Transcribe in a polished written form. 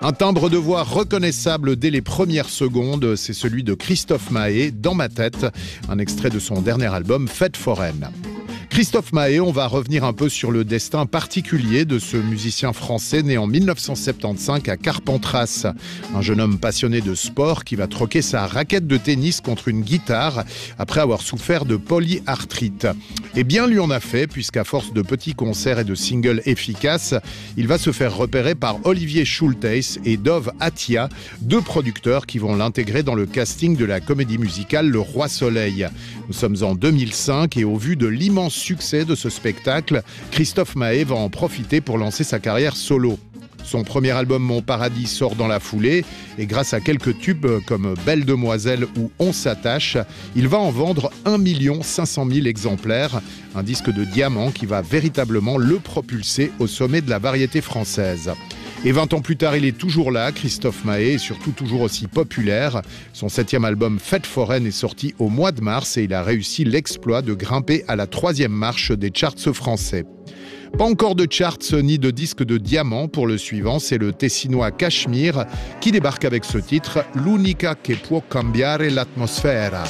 Un timbre de voix reconnaissable dès les premières secondes, c'est celui de Christophe Maé, Dans ma tête, un extrait de son dernier album Fête foraine. Christophe Maé, on va revenir un peu sur le destin particulier de ce musicien français né en 1975 à Carpentras. Un jeune homme passionné de sport qui va troquer sa raquette de tennis contre une guitare après avoir souffert de polyarthrite. Et bien lui en a fait, puisqu'à force de petits concerts et de singles efficaces, il va se faire repérer par Olivier Schultheis et Dov Atia, deux producteurs qui vont l'intégrer dans le casting de la comédie musicale Le Roi Soleil. Nous sommes en 2005 et au vu de l'immense succès de ce spectacle, Christophe Maé va en profiter pour lancer sa carrière solo. Son premier album Mon Paradis sort dans la foulée et grâce à quelques tubes comme Belle Demoiselle ou On s'attache, il va en vendre 1 500 000 exemplaires, un disque de diamant qui va véritablement le propulser au sommet de la variété française. Et 20 ans plus tard, il est toujours là, Christophe Maé, et surtout toujours aussi populaire. Son 7e album Fête foraine est sorti au mois de mars et il a réussi l'exploit de grimper à la 3e marche des charts français. Pas encore de charts ni de disques de diamant pour le suivant, c'est le Tessinois Cachemire qui débarque avec ce titre « L'unica che può cambiare l'atmosfera ».